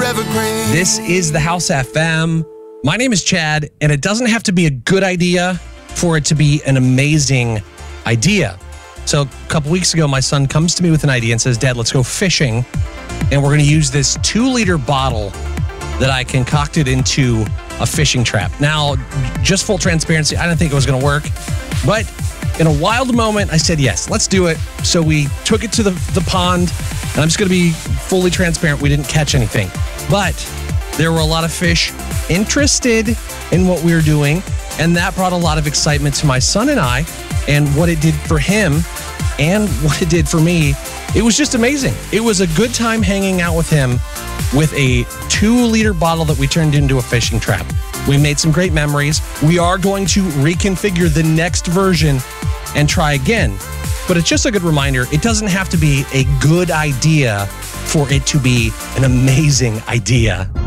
evergreen. This is the House FM. My name is Chad, and it doesn't have to be a good idea for it to be an amazing idea. So a couple weeks ago, my son comes to me with an idea and says, Dad, let's go fishing. And we're going to use this 2-liter bottle that I concocted into a fishing trap. Now, just full transparency, I didn't think it was going to work. But in a wild moment, I said, yes, let's do it. So we took it to the pond. And I'm just going to be fully transparent. We didn't catch anything. But there were a lot of fish interested in what we were doing. And that brought a lot of excitement to my son and I. And what it did for him and what it did for me, it was just amazing. It was a good time hanging out with him with a 2-liter bottle that we turned into a fishing trap. We made some great memories. We are going to reconfigure the next version and try again. But it's just a good reminder, it doesn't have to be a good idea for it to be an amazing idea.